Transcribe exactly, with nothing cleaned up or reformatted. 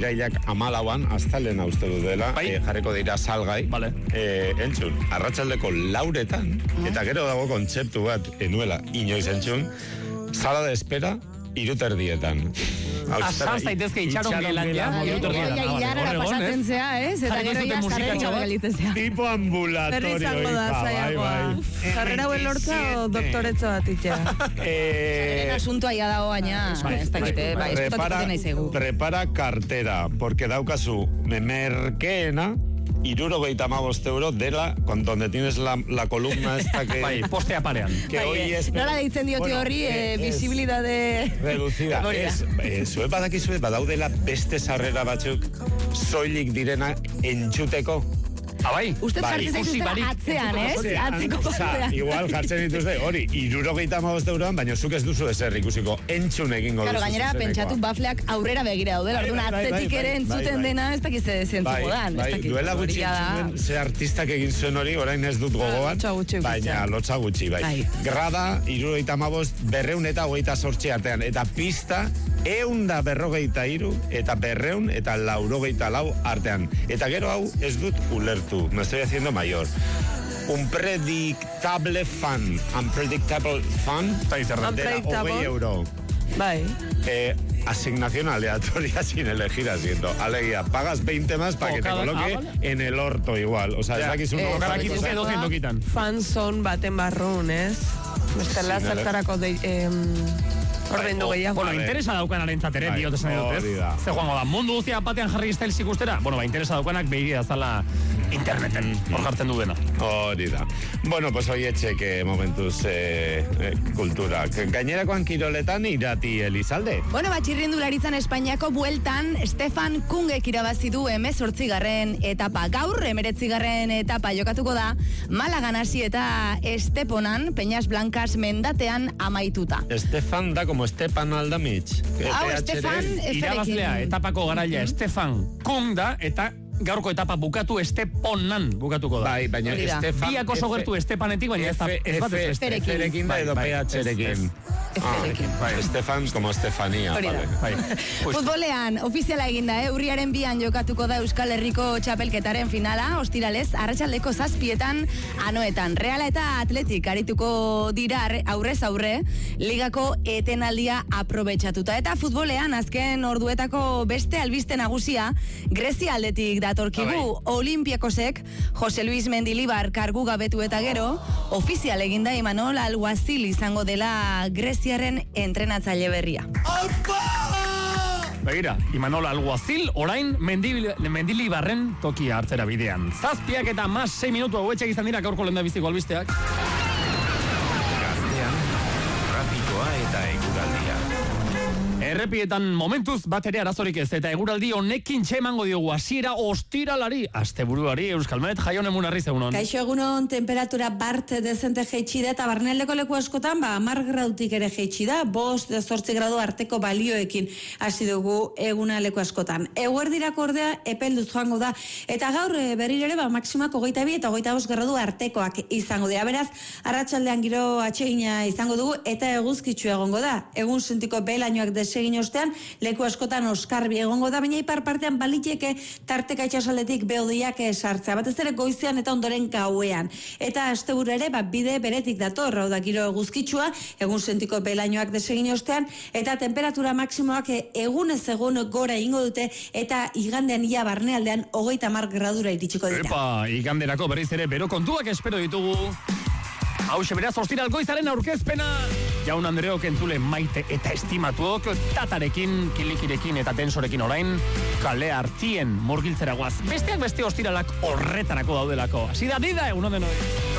irailak amalauan, aztalena uste du dela, e, jarriko dira salgai, vale. e, entzun, arratsaldeko lauretan, mm. eta gero dago kontzeptu bat, enuela, inoiz entzun, sala de espera, iruterdietan. Azar zaitezke itxaron gelan ja, iruterdietan. Ilarara pasatzen zea, ez? Eta gero ja zarrera galitzen zea. Tipo ambulatorio. Berri izango da, zaiagoa. Zarrera buen lortza o doktoretzo bat itxea? Zarrera asuntoa ia dago baina, ez da gite, bai, eskutak nahi zegu. Prepara cartera, porque daukazu merkeena, irurogeita hamabost euro dela, con donde tienes la, la columna esta que... Bai, postea parean. Que bai, hoy es... Nola deitzen dioti bueno, horri, eh, visibilidade... Reducida. Es, eh, zue badakizue, badaudela beste sarrera batzuk soilik direna entxuteko. Abai, usted jartzen zaituzten atzean, ez? Atzeko batzean. Igual jartzen dituzte, hori, irurogeita hamabost euroan, baina zuk ez duzu ezer ikusiko, entzun egingo duzu. Claro, gainera, pentsatu bafleak aurrera begira daudela, orduan atzetik ere entzuten dena, ez dakiz zentzuko dan. Bai, duela gutxi entzuen, ze artistak egin zuen hori, orain ez dut gogoan, baina lotxa gutxi, bai. Grada, irurogeita hamabost, berreun eta hogeita sortxe artean, eta pista, eun da berrogeita iru, eta berreun eta laurogeita lau artean. Eta gero hau ez dut ulertu. Me estoy haciendo mayor. Un predictable fan. Unpredictable fan. Unpredictable. Euro. Bai. Eh, asignación aleatoria sin elegir asiento. Alegia, pagas veinte más para que te coloque en el orto igual. O sea, es aquí uno... Cada quince doscientos quitan. Fanzon baten barrun, ez? Bestela zertarako de... Ordendu gehiago. Bueno, interesa daukanaren zateren diote zen edotez. Ze joango da, mundu guztia batean jarri iztail zikustera? Bueno, ba, interesa daukanak behiria zala interneten, hor jartzen du dena. Hori da. Bueno, pues hoi etxeke momentuz eh, eh, kultura. Gainerakoan kiroletan irati Elizalde. Bueno, batxirrindularitzan Espainiako bueltan Stefan Kungek irabazi du hemezortzigarren etapa. Gaur hemeretzigarren etapa jokatuko da Malagan hasi eta Esteponan, Peñas Blancas mendatean amaituta. Stefan da como Stepan Aldamich. Hau, Stefan irabazlea etapako garaia Stefan Kung da eta gaurko etapa bukatu Esteponan bukatuko da. Bai, baina Stefan... Biak oso gertu Estepanetik, baina ez bat ez beste. F-rekin da edo P H-rekin. Stefan como Estefania. Futbolean, ofiziala eginda, eh? Urriaren bian jokatuko da Euskal Herriko txapelketaren finala, ostiralez, arratsaldeko zazpietan, anoetan. Reala eta Atletik arituko dira aurrez aurre, ligako etenaldia aprobetxatuta. Eta futbolean, azken orduetako beste albiste nagusia, Grezia aldetik datorkigu, Olimpiakosek, Jose Luis Mendilibar kargu gabetu eta gero, ofizial eginda Imanol Alguazil izango dela Greziaren entrenatzaile berria. Begira, Imanol Alguazil orain Mendilibarren tokia hartzera bidean. Zazpiak eta mas sei minutu hauetxek izan dira gaurko lehendabiziko albisteak. Gaztean, trafikoa eta eguraldia. Errepietan momentuz bat ere arazorik ez, eta eguraldi honekin txemango diogu hasiera ostiralari, asteburuari, Euskalmet, Jaion Emunarri zeunon. Kaixo egunon, temperatura bart dezente jeitsi da, eta barnealdeko leku askotan, ba, amar gradutik ere jeitsi da, bost, zortzi gradu arteko balioekin hasi dugu eguna leku askotan. Eguerdirako ordea, epelduz joango da, eta gaur berriro ere, ba, maksimak hogeita bi eta hogeita bost gradu artekoak izango dira. Beraz, arratsaldean giro atsegina izango dugu, eta eguzkitzu egongo da. Egun sentiko belainoak desegin ostean, leku askotan oskarbi egongo da, baina ipar partean baliteke tarteka itxasaldetik beodiak sartzea, batez ere goizean eta ondoren gauean. Eta asteburu ere, ba, bide beretik dator, hau da giro eguzkitsua, egun sentiko belainoak desegin ostean, eta temperatura maksimoak egunez egun gora ingo dute, eta igandean ia barnealdean hogeita hamar gradura iritsiko dira. Epa, iganderako berriz ere bero kontuak espero ditugu. Hauxe beraz, ostiral goizaren aurkezpena. Jaun Andreok entzule maite eta estimatuok, tatarekin, kilikirekin eta tensorekin orain, kale hartien murgiltzera guaz. Besteak beste ostiralak horretarako daudelako. Hasi da, dida, egun onden hori.